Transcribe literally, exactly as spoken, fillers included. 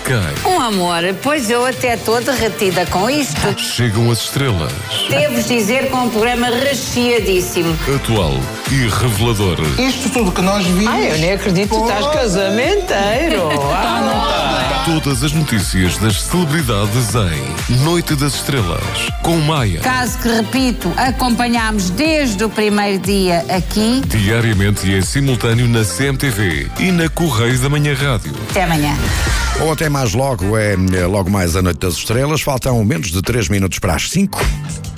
cai. Um amor, pois eu até estou derretida com isto. Chegam as estrelas. Devo dizer que é um programa recheadíssimo. Atual e revelador. Isto tudo que nós vimos... Ai, eu nem acredito que tu estás casamenteiro. Ah, não está. Todas as notícias das celebridades em Noite das Estrelas, com Maia. Caso que, repito, acompanhámos desde o primeiro dia aqui. Diariamente e em simultâneo na C M T V e na Correios da Manhã Rádio. Até amanhã. Ou até mais logo, é logo mais a Noite das Estrelas. Faltam menos de três minutos para as cinco.